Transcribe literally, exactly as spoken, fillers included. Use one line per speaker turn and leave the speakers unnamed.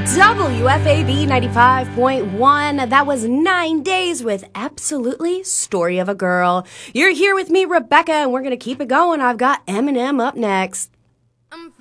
W F A V ninety-five point one. That was Nine Days with Absolutely Story of a Girl. You're here with me, Rebecca, and we're going to keep it going. I've got Eminem up next.